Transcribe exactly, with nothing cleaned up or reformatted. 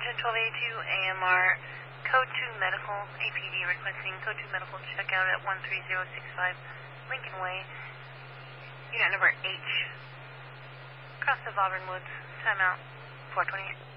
twelve eighty-two A M R, Code two Medical, A P D requesting Code two Medical checkout at one three zero six five Lincoln Way, unit number H, across the Auburn Woods, timeout four twenty.